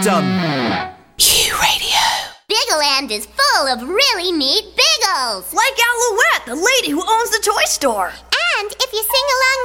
system. U-Radio. Biggleland is full of really neat Biggles. Like Alouette, the lady who owns the toy store. And if you sing along